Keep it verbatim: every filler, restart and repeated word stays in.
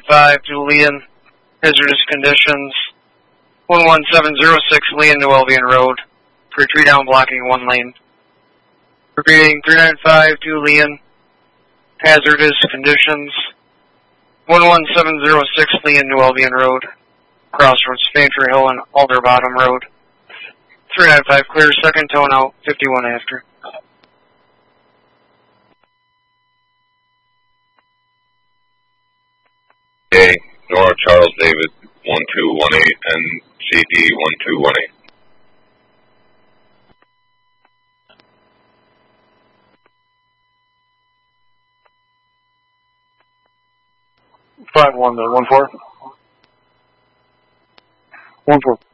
five to Leon, hazardous conditions. one one seven zero six Leon, New Albion Road, for tree down blocking one lane. Repeating, three nine five to Leon, hazardous conditions. one one seven zero six Leon, New Albion Road, crossroads Faintree Hill and Alder Bottom Road. three nine five clear, second tone out, fifty-one after. A, Nora Charles David, one two one eight, and C D one two one eight. Five one to one four. One four.